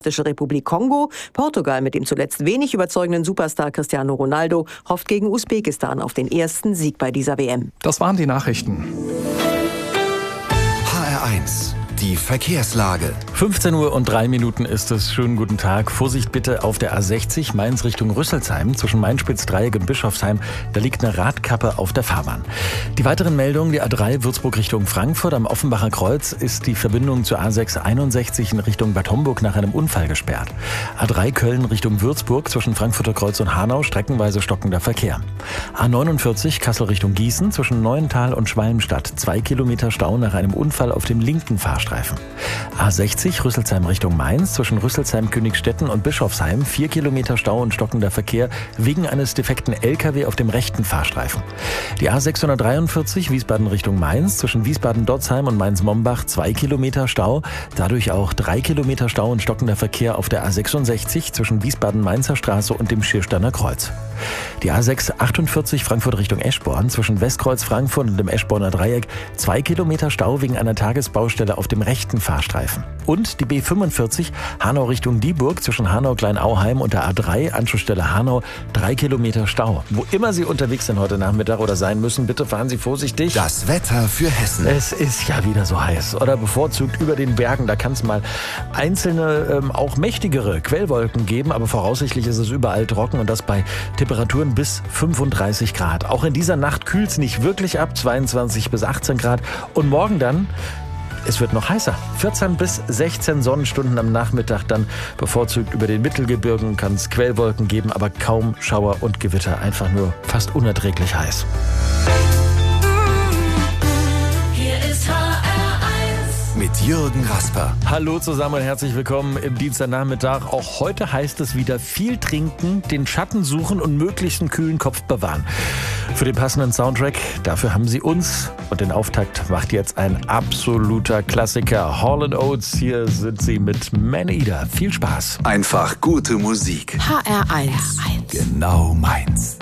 Republik Kongo. Portugal mit dem zuletzt wenig überzeugenden Superstar Cristiano Ronaldo hofft gegen Usbekistan auf den ersten Sieg bei dieser WM. Das waren die Nachrichten. HR1, die Verkehrslage. 15:03 Uhr ist es. Schönen guten Tag. Vorsicht bitte auf der A60 Mainz Richtung Rüsselsheim zwischen Main-Spitz-Dreieck und Bischofsheim. Da liegt eine Radkappe auf der Fahrbahn. Die weiteren Meldungen, die A3 Würzburg Richtung Frankfurt. Am Offenbacher Kreuz ist die Verbindung zur A6 61 in Richtung Bad Homburg nach einem Unfall gesperrt. A3 Köln Richtung Würzburg zwischen Frankfurter Kreuz und Hanau streckenweise stockender Verkehr. A49 Kassel Richtung Gießen zwischen Neuental und Schwalmstadt. 2 Kilometer Stau nach einem Unfall auf dem linken Fahrstreifen. A60 Rüsselsheim Richtung Mainz zwischen Rüsselsheim, Königstetten und Bischofsheim 4 Kilometer Stau und stockender Verkehr wegen eines defekten LKW auf dem rechten Fahrstreifen. Die A643 Wiesbaden Richtung Mainz zwischen Wiesbaden-Dotzheim und Mainz-Mombach 2 Kilometer Stau, dadurch auch 3 Kilometer Stau und stockender Verkehr auf der A66 zwischen Wiesbaden-Mainzer Straße und dem Schiersteiner Kreuz. Die A648 Frankfurt Richtung Eschborn zwischen Westkreuz Frankfurt und dem Eschborner Dreieck 2 Kilometer Stau wegen einer Tagesbaustelle auf dem rechten Fahrstreifen. Und die B45 Hanau Richtung Dieburg zwischen Hanau-Kleinauheim und der A3 Anschlussstelle Hanau 3 Kilometer Stau. Wo immer Sie unterwegs sind heute Nachmittag oder sein müssen, bitte fahren Sie vorsichtig. Das Wetter für Hessen. Es ist ja wieder so heiß. Oder bevorzugt über den Bergen. Da kann es mal einzelne, auch mächtigere Quellwolken geben. Aber voraussichtlich ist es überall trocken und das bei Temperaturen bis 35 Grad. Auch in dieser Nacht kühlt es nicht wirklich ab. 22 bis 18 Grad. Und morgen dann... Es wird noch heißer. 14 bis 16 Sonnenstunden am Nachmittag, dann bevorzugt über den Mittelgebirgen kann es Quellwolken geben, aber kaum Schauer und Gewitter. Einfach nur fast unerträglich heiß. Hier ist HR1 Mit Jürgen Rasper. Hallo zusammen und herzlich willkommen im Dienstagnachmittag. Auch heute heißt es wieder viel trinken, den Schatten suchen und möglichst einen kühlen Kopf bewahren. Für den passenden Soundtrack, dafür haben Sie uns. Und den Auftakt macht jetzt ein absoluter Klassiker. Hall & Oates, hier sind sie mit Man-Eater. Viel Spaß. Einfach gute Musik. HR1 Genau meins.